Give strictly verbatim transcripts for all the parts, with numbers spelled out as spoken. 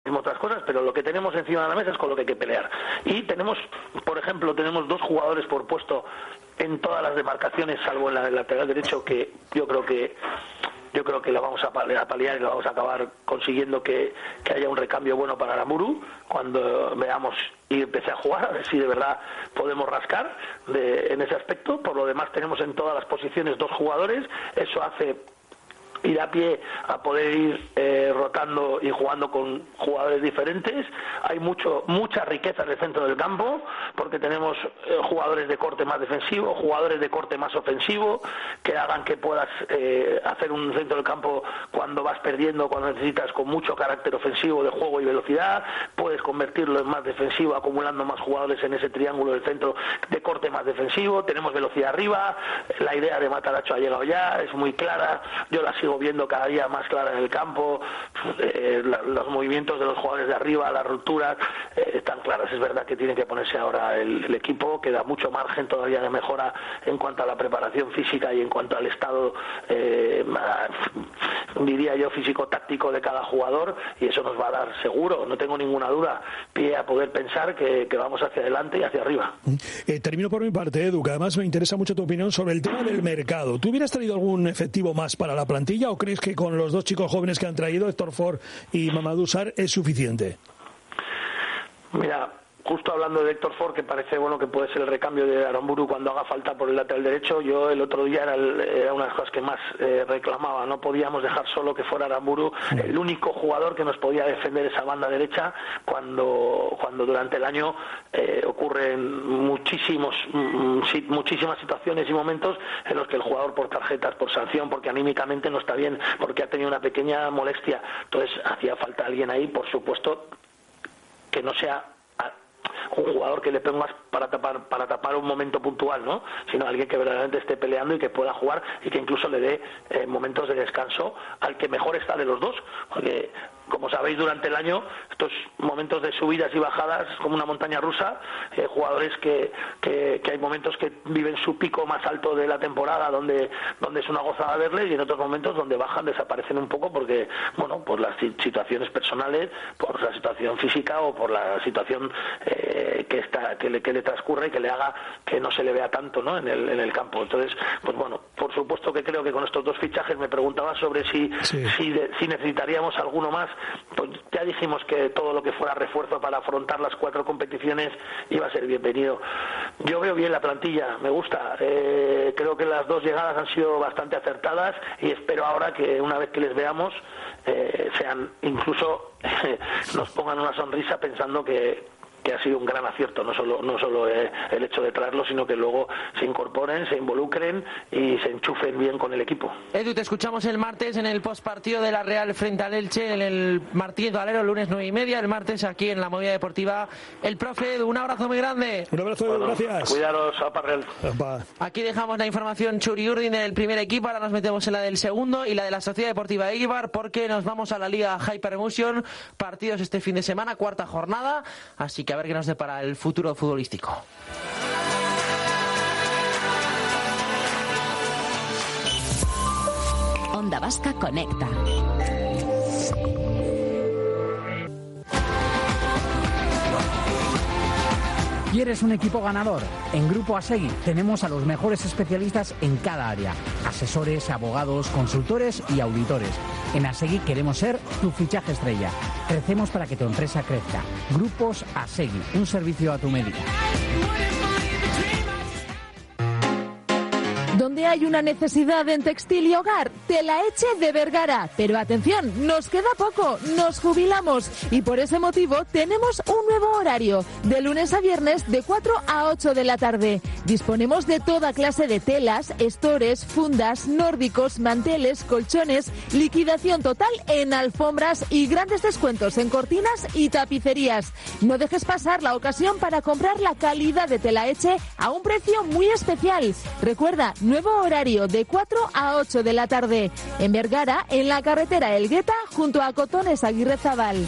otras cosas, pero lo que tenemos encima de la mesa es con lo que hay que pelear. Y tenemos, por ejemplo, tenemos dos jugadores por puesto en todas las demarcaciones, salvo en la del lateral derecho, que yo creo que yo creo que lo vamos a paliar y lo vamos a acabar consiguiendo que, que haya un recambio bueno para Aramburu cuando veamos y empecé a jugar, a ver si de verdad podemos rascar de, en ese aspecto. Por lo demás tenemos en todas las posiciones dos jugadores, eso hace ir a pie a poder ir eh, rotando y jugando con jugadores diferentes. Hay mucho mucha riqueza en el centro del campo porque tenemos eh, jugadores de corte más defensivo, jugadores de corte más ofensivo, que hagan que puedas eh, hacer un centro del campo cuando vas perdiendo, cuando necesitas, con mucho carácter ofensivo de juego y velocidad. Puedes convertirlo en más defensivo acumulando más jugadores en ese triángulo del centro de corte más defensivo. Tenemos velocidad arriba, la idea de Matarazzo ha llegado ya, es muy clara, yo la sigo viendo cada día más clara en el campo. Eh, la, los movimientos de los jugadores de arriba, las rupturas eh, están claras. Es verdad que tiene que ponerse ahora el, el equipo, queda mucho margen todavía de mejora en cuanto a la preparación física y en cuanto al estado eh, diría yo físico-táctico de cada jugador, y eso nos va a dar seguro, no tengo ninguna duda, pie a poder pensar que, que vamos hacia adelante y hacia arriba. Eh, termino por mi parte, Edu, que además me interesa mucho tu opinión sobre el tema del mercado. ¿Tú hubieras traído algún efectivo más para la plantilla o crees que con los dos chicos jóvenes que han traído, Héctor Ford y Mamadou Sarr, es suficiente? Mira, justo hablando de Héctor Ford, que parece bueno que puede ser el recambio de Aramburu cuando haga falta por el lateral derecho, yo el otro día era, el, era una de las cosas que más eh, reclamaba. No podíamos dejar solo que fuera Aramburu el único jugador que nos podía defender esa banda derecha cuando cuando durante el año eh, ocurren muchísimos mm, muchísimas situaciones y momentos en los que el jugador, por tarjetas, por sanción, porque anímicamente no está bien, porque ha tenido una pequeña molestia, entonces hacía falta alguien ahí, por supuesto, que no sea un jugador que le pongas para tapar para tapar un momento puntual, ¿no? Sino alguien que verdaderamente esté peleando y que pueda jugar y que incluso le dé eh, momentos de descanso al que mejor está de los dos, porque como sabéis, durante el año estos momentos de subidas y bajadas como una montaña rusa, eh, jugadores que, que, que hay momentos que viven su pico más alto de la temporada donde donde es una gozada verles, y en otros momentos donde bajan, desaparecen un poco porque, bueno, por las situaciones personales, por la situación física o por la situación eh, que está que le, que le transcurre y que le haga que no se le vea tanto, ¿no?, en el en el campo. Entonces, pues bueno, por supuesto que creo que con estos dos fichajes, me preguntaba sobre si sí. si, de, si necesitaríamos alguno más. Pues ya dijimos que todo lo que fuera refuerzo para afrontar las cuatro competiciones iba a ser bienvenido. Yo veo bien la plantilla, me gusta. Eh, creo que las dos llegadas han sido bastante acertadas y espero ahora que una vez que les veamos eh, sean incluso eh, nos pongan una sonrisa pensando que que ha sido un gran acierto, no solo no solo eh, el hecho de traerlo, sino que luego se incorporen, se involucren y se enchufen bien con el equipo. Edu, te escuchamos el martes en el postpartido de la Real frente al Elche, en el Martínez Valero, el lunes nueve y media, el martes aquí en la Movida Deportiva. El profe Edu, un abrazo muy grande. Un abrazo, Edu, bueno, gracias. Cuidaros, apa Real. Aquí dejamos la información Churi Urdin del primer equipo, ahora nos metemos en la del segundo y la de la Sociedad Deportiva Eibar, porque nos vamos a la Liga Hyperemotion, partidos este fin de semana, cuarta jornada, así que a ver qué nos depara el futuro futbolístico. Onda Vasca conecta. ¿Quieres un equipo ganador? En Grupo Asegui tenemos a los mejores especialistas en cada área. Asesores, abogados, consultores y auditores. En Asegui queremos ser tu fichaje estrella. Crecemos para que tu empresa crezca. Grupos Asegui, un servicio a tu medida. Donde hay una necesidad en textil y hogar, Telaeche de Vergara. Pero atención, nos queda poco, nos jubilamos y por ese motivo tenemos un nuevo horario, de lunes a viernes de cuatro a ocho de la tarde. Disponemos de toda clase de telas, estores, fundas, nórdicos, manteles, colchones, liquidación total en alfombras y grandes descuentos en cortinas y tapicerías. No dejes pasar la ocasión para comprar la calidad de Telaeche a un precio muy especial. Recuerda, nuevo horario de cuatro a ocho de la tarde. En Vergara, en la carretera Elgueta, junto a Cotones Aguirrezabal.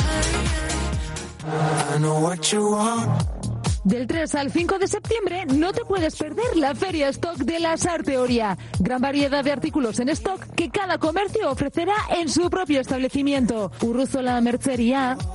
Del tres al cinco de septiembre no te puedes perder la Feria Stock de la Sarteoria. Gran variedad de artículos en stock que cada comercio ofrecerá en su propio establecimiento. Urruzola Mercería.